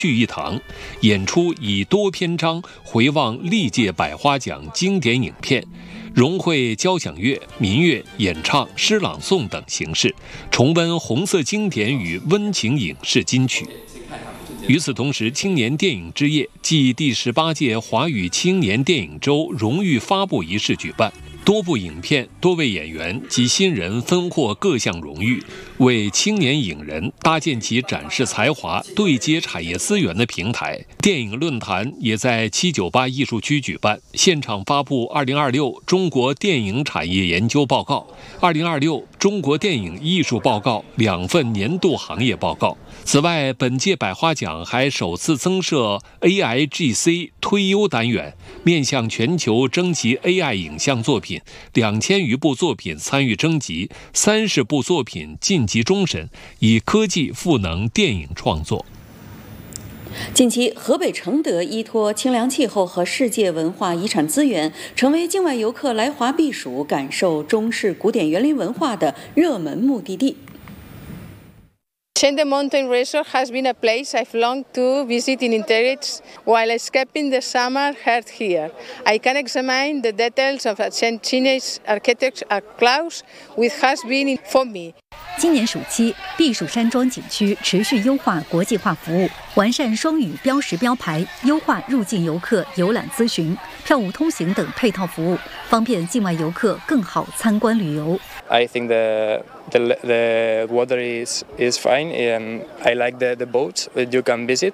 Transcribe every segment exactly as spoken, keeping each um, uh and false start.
聚一堂，演出以多篇章回望历届百花奖经典影片，融汇交响乐、民乐、演唱、诗朗诵等形式，重温红色经典与温情影视金曲。与此同时，青年电影之夜暨第十八届华语青年电影周荣誉发布仪式举办。多部影片、多位演员及新人分获各项荣誉，为青年影人搭建起展示才华、对接产业资源的平台。电影论坛也在七九八艺术区举办，现场发布二零二六中国电影产业研究报告、二零二六中国电影艺术报告两份年度行业报告。此外，本届百花奖还首次增设 A I G C 推优单元，面向全球征集 A I 影像作品，两千余部作品参与征集，三十部作品晋级终审，以科技赋能电影创作。 近期，河北承德依托清凉气候和世界文化遗产资源，成为境外游客来华避暑、感受中式古典园林文化的热门目的地。 Chende Mountain Resort has been a place I've longed to visit in interiors while escaping the summer heat here. I can examine the details of ancient Chinese architecture up close, which has been for me. 今年暑期，避暑山庄景区持续优化国际化服务，完善双语标识标牌，优化入境游客游览咨询、票务通行等配套服务，方便境外游客更好参观旅游。 I think the the the water is is fine, and I like the the boats that you can visit.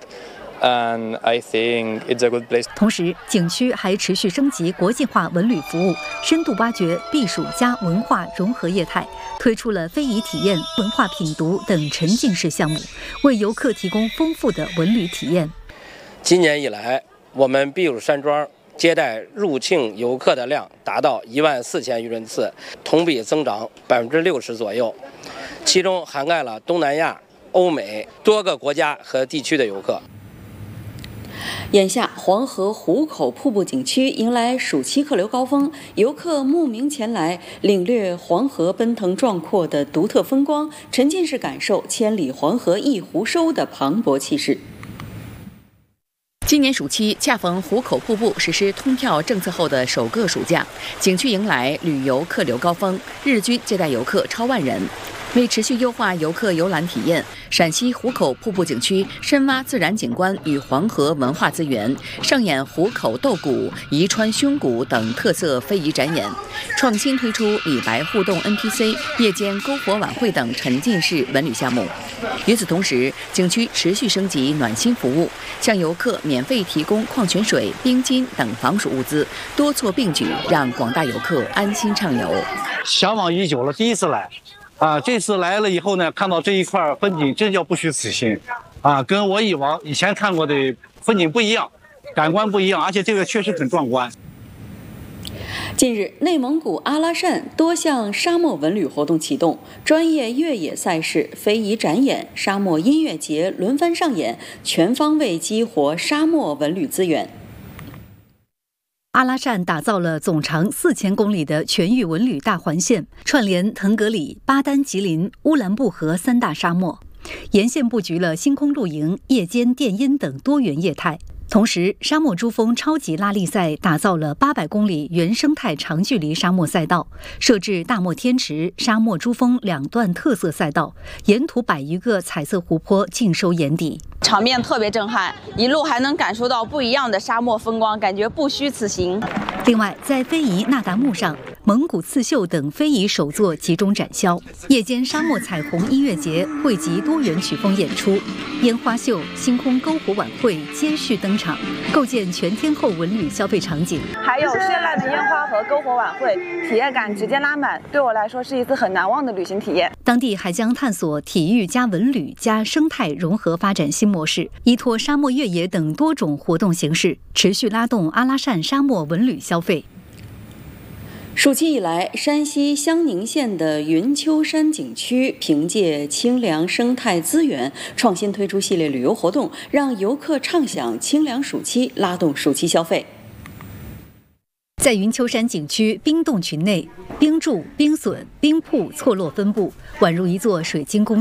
And I think it's a good place. 同时，景区还持续升级国际化文旅服务，深度挖掘避暑加文化融合业态，推出了非遗体验、文化品读等沉浸式项目，为游客提供丰富的文旅体验。 今年以来，我们避暑山庄接待入境游客的量达到一万四千余人次，同比增长百分之六十左右，其中涵盖了东南亚、欧美多个国家和地区的游客。 眼下，黄河壶口瀑布景区迎来暑期客流高峰，游客慕名前来，领略黄河奔腾壮阔的独特风光，沉浸式感受千里黄河一湖收的磅礴气势。 今年暑期恰逢壶口瀑布实施通票政策后的首个暑假，景区迎来旅游客流高峰，日均接待游客超万人。为持续优化游客游览体验，陕西壶口瀑布景区深挖自然景观与黄河文化资源，上演壶口斗鼓、宜川胸鼓等特色非遗展演，创新推出李白互动 N P C、夜间篝火晚会等沉浸式文旅项目。与此同时，景区持续升级暖心服务，向游客免费提供矿泉水、冰巾等防暑物资，多措并举，让广大游客安心畅游。 向往已久了，第一次来。啊，这次来了以后呢，看到这一块风景真叫不虚此行，啊，跟我以往以前看过的风景不一样，感官不一样，而且这个确实很壮观。 近日，内蒙古阿拉善多项沙漠文旅活动启动，专业越野赛事、非遗展演、沙漠音乐节轮番上演，全方位激活沙漠文旅资源。 阿拉善打造了总长四千公里的全域文旅大环线，串联腾格里、巴丹吉林、乌兰布和三大沙漠，沿线布局了星空露营、夜间电音等多元业态。同时，沙漠珠峰超级拉力赛打造了八百公里原生态长距离沙漠赛道，设置大漠天池、沙漠珠峰两段特色赛道，沿途百余个彩色湖泊尽收眼底。 场面特别震撼，一路还能感受到不一样的沙漠风光，感觉不虚此行。 另外，在非遗那达慕上，蒙古刺绣等非遗手作集中展销，夜间沙漠彩虹音乐节汇集多元曲风演出，烟花秀、星空篝火晚会接续登场，构建全天候文旅消费场景。 还有绚烂的烟花和篝火晚会，体验感直接拉满，对我来说是一次很难忘的旅行体验。 当地还将探索体育加文旅加生态融合发展新模式，依托沙漠越野等多种活动形式，持续拉动阿拉善沙漠文旅消费。 暑期以来，山西襄宁县的云丘山景区凭借清凉生态资源，创新推出系列旅游活动，让游客畅享清凉暑期，拉动暑期消费。 在云丘山景区冰洞群内，冰柱、冰笋、冰瀑错落分布，宛如一座水晶宫殿。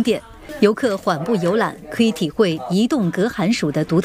游客缓步游览，可以体会移动隔寒暑的独特。